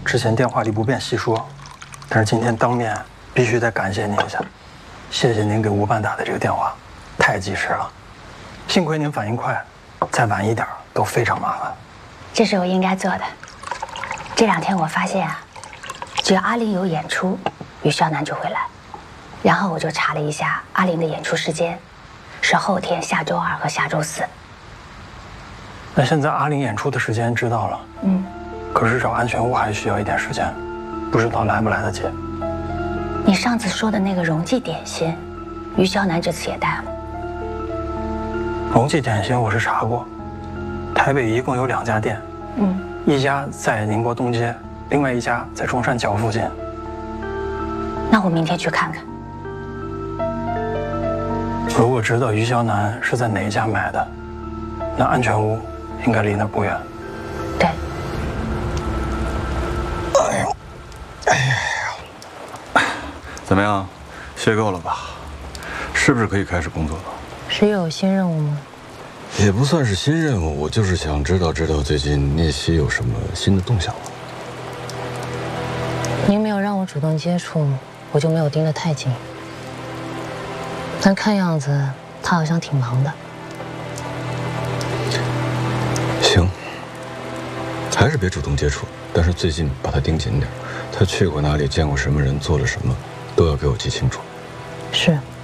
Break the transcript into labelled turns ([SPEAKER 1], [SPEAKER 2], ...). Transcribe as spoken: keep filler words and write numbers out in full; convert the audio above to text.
[SPEAKER 1] 之前电话里不便细说，但是今天当面必须得感谢您一下，谢谢您给吴办打的这个电话，太及时了，幸亏您反应快，再晚一点都非常麻烦。
[SPEAKER 2] 这是我应该做的。这两天我发现啊，只要阿玲有演出，于肖楠就会来。然后我就查了一下阿玲的演出时间，是后天下周二和下周四。
[SPEAKER 1] 那现在阿玲演出的时间知道了，嗯，可是找安全屋还需要一点时间，不知道来不来得及。
[SPEAKER 2] 你上次说的那个荣记点心，于肖楠这次也带了。
[SPEAKER 1] 荣记点心我是查过，台北一共有两家店，嗯，一家在宁波东街，另外一家在中山角附近。
[SPEAKER 2] 那我明天去看看。
[SPEAKER 1] 如果知道于肖楠是在哪一家买的，那安全屋应该离那不远。
[SPEAKER 2] 对。
[SPEAKER 3] 哎呦，哎呀，怎么样，学够了吧？是不是可以开始工作了？
[SPEAKER 4] 是又有新任务吗？
[SPEAKER 3] 也不算是新任务，我就是想知道知道最近聂曦有什么新的动向了。
[SPEAKER 4] 您没有让我主动接触，我就没有盯得太紧。但看样子他好像挺忙的。
[SPEAKER 3] 行，还是别主动接触，但是最近把他盯紧点。他去过哪里，见过什么人，做了什么，都要给我记清楚。
[SPEAKER 4] 是。